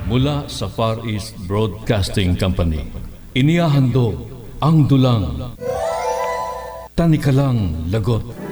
mula sa Far East Broadcasting Company. Inihahandog ang dulang Tanikalang Lagot.